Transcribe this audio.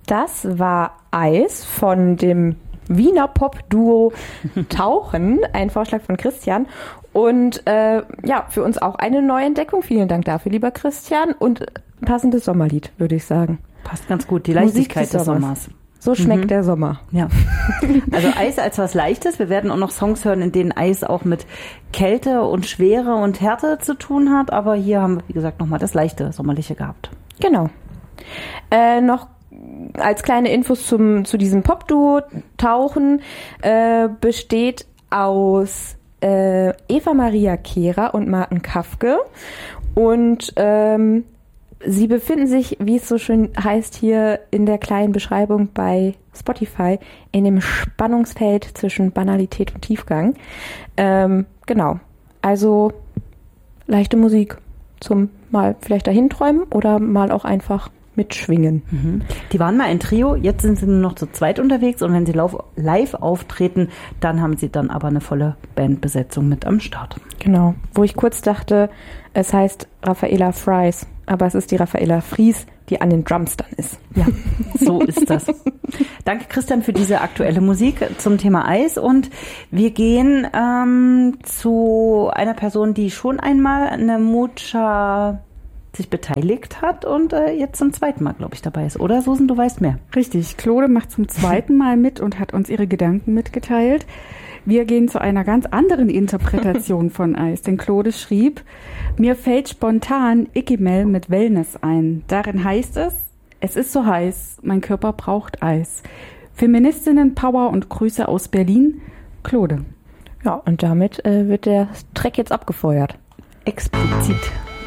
Das war Eis von dem Wiener Pop-Duo Tauchen, ein Vorschlag von Christian. Und für uns auch eine Neuentdeckung. Vielen Dank dafür, lieber Christian. Und passendes Sommerlied, würde ich sagen. Passt ganz gut, die Leichtigkeit des Sommers. So schmeckt der Sommer. Ja. Also Eis als was Leichtes. Wir werden auch noch Songs hören, in denen Eis auch mit Kälte und Schwere und Härte zu tun hat. Aber hier haben wir, wie gesagt, nochmal das leichte Sommerliche gehabt. Genau. Noch als kleine Infos zu diesem Pop-Duo Tauchen besteht aus Eva Maria Kehrer und Martin Kafke. Und sie befinden sich, wie es so schön heißt hier in der kleinen Beschreibung bei Spotify, in dem Spannungsfeld zwischen Banalität und Tiefgang. Genau. Also leichte Musik zum mal vielleicht dahin träumen oder mal auch einfach mitschwingen. Mhm. Die waren mal ein Trio, jetzt sind sie nur noch zu zweit unterwegs und wenn sie live auftreten, dann haben sie dann aber eine volle Bandbesetzung mit am Start. Genau, wo ich kurz dachte, es heißt Raffaella Fries, aber es ist die Raffaella Fries, die an den Drums dann ist. Ja, so ist das. Danke Christian für diese aktuelle Musik zum Thema Eis und wir gehen zu einer Person, die schon einmal an der Mucha sich beteiligt hat und jetzt zum zweiten Mal, glaube ich, dabei ist. Oder, Susan, du weißt mehr? Richtig, Claude macht zum zweiten Mal mit und hat uns ihre Gedanken mitgeteilt. Wir gehen zu einer ganz anderen Interpretation von Eis, denn Claude schrieb, mir fällt spontan Ikimel mit Wellness ein. Darin heißt es ist so heiß, mein Körper braucht Eis. Feministinnen, Power und Grüße aus Berlin, Claude. Ja, und damit wird der Track jetzt abgefeuert. Explizit.